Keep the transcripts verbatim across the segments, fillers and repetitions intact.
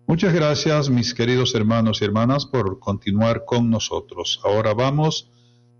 Muchas gracias, mis queridos hermanos y hermanas, por continuar con nosotros. Ahora vamos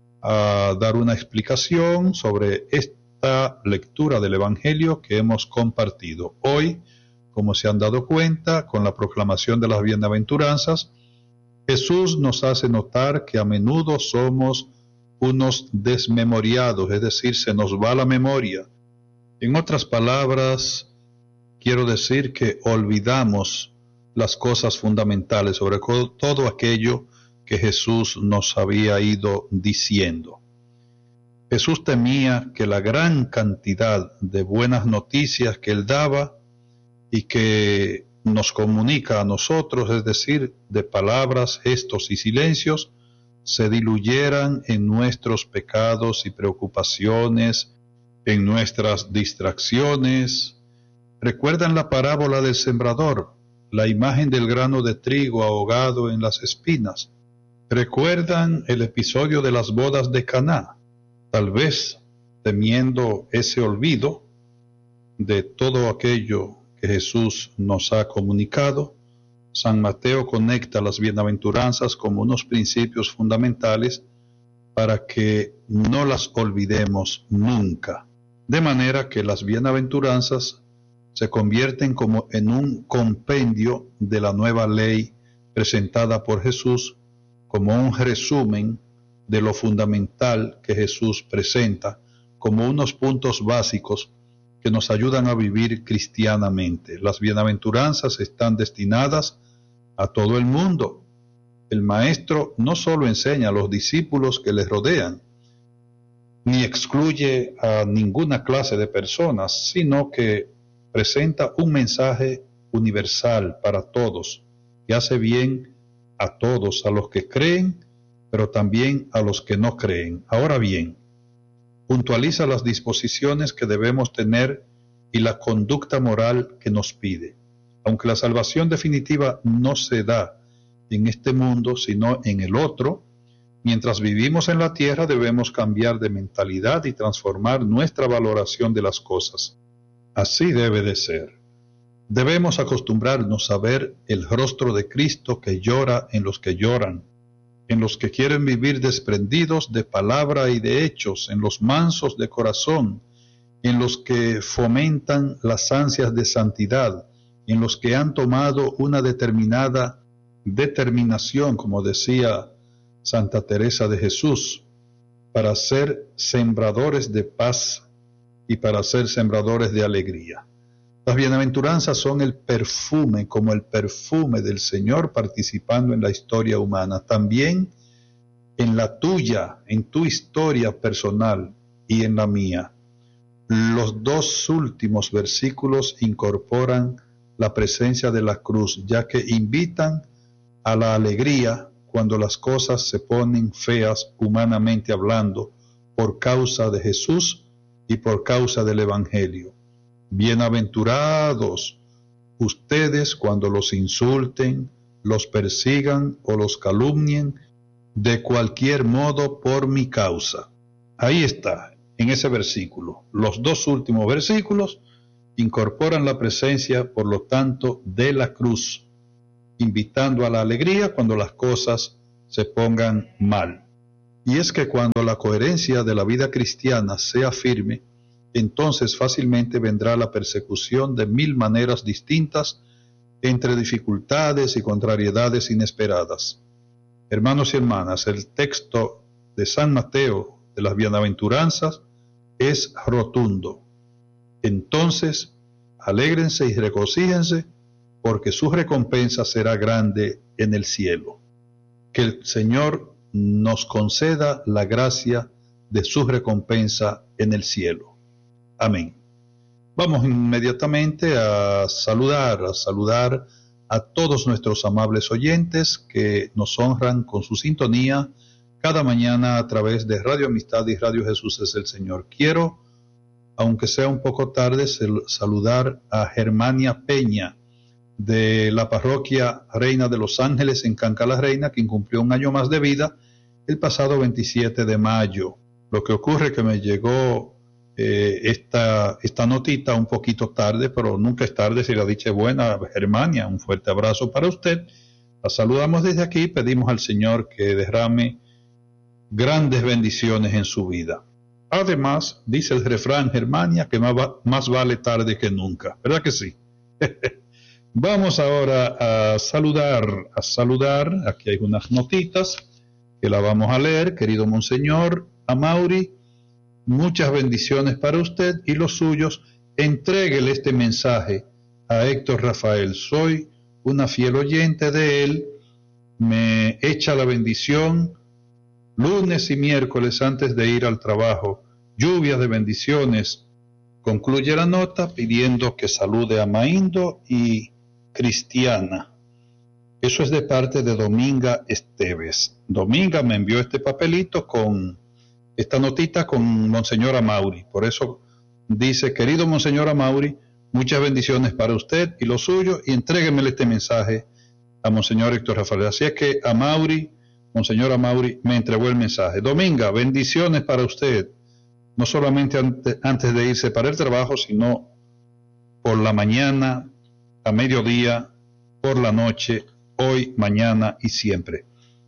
a dar una explicación sobre esta lectura del Evangelio que hemos compartido. Hoy, como se han dado cuenta, con la proclamación de las bienaventuranzas, Jesús nos hace notar que a menudo somos unos desmemoriados, es decir, se nos va la memoria. En otras palabras, quiero decir que olvidamos las cosas fundamentales, sobre todo aquello que Jesús nos había ido diciendo. Jesús temía que la gran cantidad de buenas noticias que Él daba y que nos comunica a nosotros, es decir, de palabras, gestos y silencios, se diluyeran en nuestros pecados y preocupaciones, en nuestras distracciones. ¿Recuerdan la parábola del sembrador? La imagen del grano de trigo ahogado en las espinas. ¿Recuerdan el episodio de las bodas de Caná? Tal vez, temiendo ese olvido de todo aquello que Jesús nos ha comunicado, San Mateo conecta las bienaventuranzas como unos principios fundamentales para que no las olvidemos nunca. De manera que las bienaventuranzas se convierten como en un compendio de la nueva ley presentada por Jesús, como un resumen de lo fundamental que Jesús presenta, como unos puntos básicos que nos ayudan a vivir cristianamente. Las bienaventuranzas están destinadas a todo el mundo. El Maestro no solo enseña a los discípulos que les rodean, ni excluye a ninguna clase de personas, sino que presenta un mensaje universal para todos, que hace bien a todos, a los que creen, pero también a los que no creen. Ahora bien, puntualiza las disposiciones que debemos tener y la conducta moral que nos pide. Aunque la salvación definitiva no se da en este mundo, sino en el otro, mientras vivimos en la tierra debemos cambiar de mentalidad y transformar nuestra valoración de las cosas. Así debe de ser. Debemos acostumbrarnos a ver el rostro de Cristo que llora en los que lloran, en los que quieren vivir desprendidos de palabra y de hechos, en los mansos de corazón, en los que fomentan las ansias de santidad, en los que han tomado una determinada determinación, como decía Santa Teresa de Jesús, para ser sembradores de paz y para ser sembradores de alegría. Las bienaventuranzas son el perfume, como el perfume del Señor participando en la historia humana, también en la tuya, en tu historia personal y en la mía. Los dos últimos versículos incorporan la presencia de la cruz, ya que invitan a la alegría cuando las cosas se ponen feas humanamente hablando, por causa de Jesús y por causa del Evangelio. Bienaventurados ustedes cuando los insulten, los persigan o los calumnien de cualquier modo por mi causa. Ahí está, en ese versículo. Los dos últimos versículos incorporan la presencia, por lo tanto, de la cruz, invitando a la alegría cuando las cosas se pongan mal. Y es que cuando la coherencia de la vida cristiana sea firme, entonces fácilmente vendrá la persecución de mil maneras distintas entre dificultades y contrariedades inesperadas. Hermanos y hermanas, el texto de San Mateo de las bienaventuranzas es rotundo. Entonces, alégrense y regocíjense, porque su recompensa será grande en el cielo. Que el Señor nos conceda la gracia de su recompensa en el cielo. Amén. Vamos inmediatamente a saludar, a saludar a todos nuestros amables oyentes que nos honran con su sintonía cada mañana a través de Radio Amistad y Radio Jesús es el Señor. Quiero, aunque sea un poco tarde, saludar a Germania Peña de la parroquia Reina de los Ángeles en Canca la Reina, quien cumplió un año más de vida el pasado veintisiete de mayo. Lo que ocurre es que me llegó eh, esta, esta notita un poquito tarde, pero nunca es tarde si la dicha es buena. Germania, un fuerte abrazo para usted. La saludamos desde aquí y pedimos al Señor que derrame grandes bendiciones en su vida. Además, dice el refrán, Germania, que más, va, más vale tarde que nunca. ¿Verdad que sí? Vamos ahora a saludar, a saludar. Aquí hay unas notitas que la vamos a leer. Querido Monseñor Amaury, muchas bendiciones para usted y los suyos. Entréguele este mensaje a Héctor Rafael. Soy una fiel oyente de él. Me echa la bendición lunes y miércoles antes de ir al trabajo. Lluvias de bendiciones. Concluye la nota pidiendo que salude a Maindo y Cristiana. Eso es de parte de Dominga Esteves. Dominga me envió este papelito con esta notita con Monseñor Amaury. Por eso dice, querido Monseñor Amaury, muchas bendiciones para usted y los suyos, y entréguemele este mensaje a Monseñor Héctor Rafael. Así es que Amaury, Monseñor Amaury, me entregó el mensaje. Dominga, bendiciones para usted, no solamente ante, antes de irse para el trabajo, sino por la mañana, a mediodía, por la noche, hoy, mañana y siempre.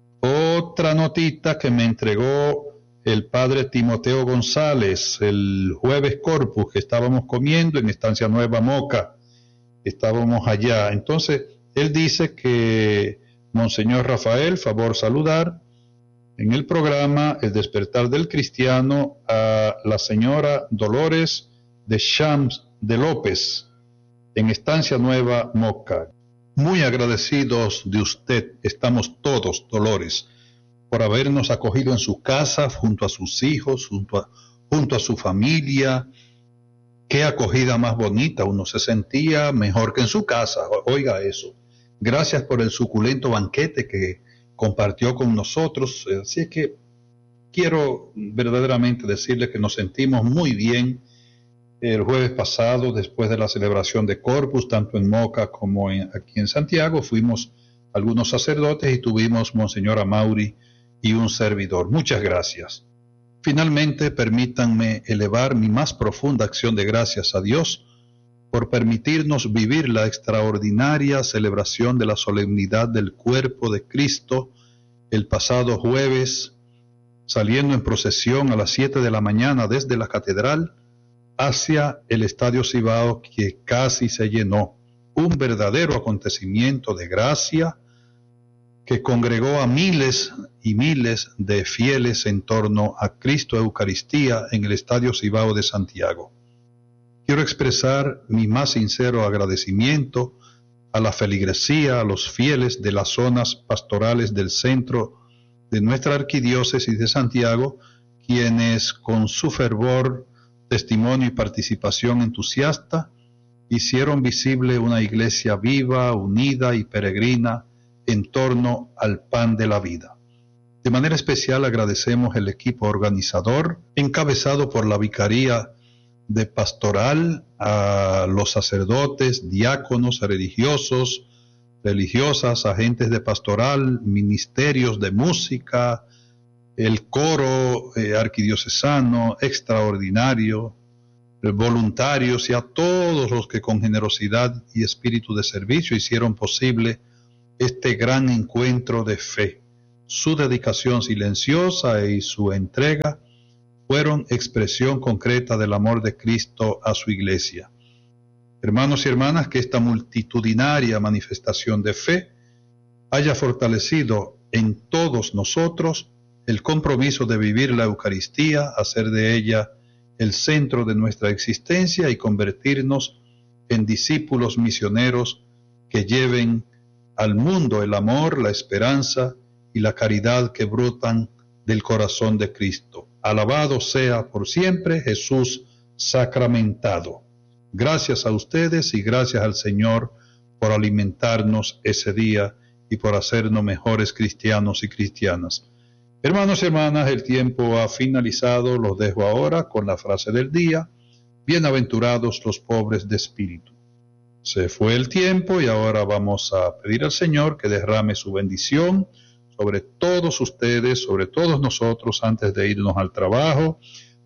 Otra notita que me entregó el padre Timoteo González el jueves Corpus, que estábamos comiendo en Estancia Nueva Moca, estábamos allá. Entonces, él dice que Monseñor Rafael, favor saludar en el programa El Despertar del Cristiano a la señora Dolores de Shams de López en Estancia Nueva Moca. Muy agradecidos de usted estamos todos, Dolores, por habernos acogido en su casa, junto a sus hijos, junto a, junto a su familia. Qué acogida más bonita, uno se sentía mejor que en su casa, oiga eso. Gracias por el suculento banquete que compartió con nosotros. Así es que quiero verdaderamente decirle que nos sentimos muy bien el jueves pasado, después de la celebración de Corpus, tanto en Moca como en, aquí en Santiago. Fuimos algunos sacerdotes y tuvimos Monseñor Amaury y un servidor. Muchas gracias. Finalmente, permítanme elevar mi más profunda acción de gracias a Dios por permitirnos vivir la extraordinaria celebración de la solemnidad del cuerpo de Cristo el pasado jueves, saliendo en procesión a las siete de la mañana desde la catedral hacia el Estadio Cibao, que casi se llenó. Un verdadero acontecimiento de gracia que congregó a miles y miles de fieles en torno a Cristo Eucaristía en el Estadio Cibao de Santiago. Quiero expresar mi más sincero agradecimiento a la feligresía, a los fieles de las zonas pastorales del centro de nuestra arquidiócesis de Santiago, quienes con su fervor, testimonio y participación entusiasta hicieron visible una iglesia viva, unida y peregrina en torno al pan de la vida. De manera especial agradecemos el equipo organizador, encabezado por la Vicaría de Pastoral, a los sacerdotes, diáconos, religiosos, religiosas, agentes de pastoral, ministerios de música, el coro eh, arquidiocesano extraordinario, voluntarios y a todos los que con generosidad y espíritu de servicio hicieron posible este gran encuentro de fe. Su dedicación silenciosa y su entrega fueron expresión concreta del amor de Cristo a su iglesia. Hermanos y hermanas, que esta multitudinaria manifestación de fe haya fortalecido en todos nosotros el compromiso de vivir la Eucaristía, hacer de ella el centro de nuestra existencia y convertirnos en discípulos misioneros que lleven al mundo el amor, la esperanza y la caridad que brotan del corazón de Cristo. Alabado sea por siempre Jesús sacramentado. Gracias a ustedes y gracias al Señor por alimentarnos ese día y por hacernos mejores cristianos y cristianas. Hermanos y hermanas, el tiempo ha finalizado. Los dejo ahora con la frase del día. Bienaventurados los pobres de espíritu. Se fue el tiempo y ahora vamos a pedir al Señor que derrame su bendición sobre todos ustedes, sobre todos nosotros antes de irnos al trabajo,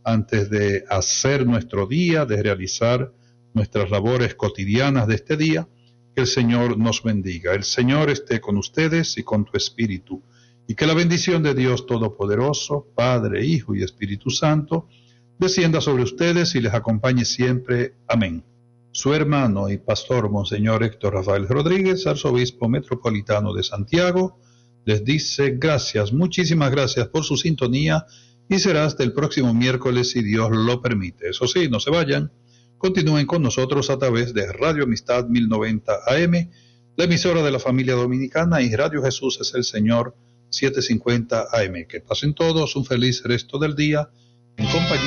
antes de hacer nuestro día, de realizar nuestras labores cotidianas de este día. Que el Señor nos bendiga. El Señor esté con ustedes y con tu espíritu. Y que la bendición de Dios Todopoderoso, Padre, Hijo y Espíritu Santo, descienda sobre ustedes y les acompañe siempre. Amén. Su hermano y pastor Monseñor Héctor Rafael Rodríguez, arzobispo metropolitano de Santiago, les dice gracias, muchísimas gracias por su sintonía y será hasta el próximo miércoles si Dios lo permite. Eso sí, no se vayan. Continúen con nosotros a través de Radio Amistad mil noventa A M, la emisora de la familia dominicana, y Radio Jesús es el Señor setecientos cincuenta A M. Que pasen todos un feliz resto del día en compañía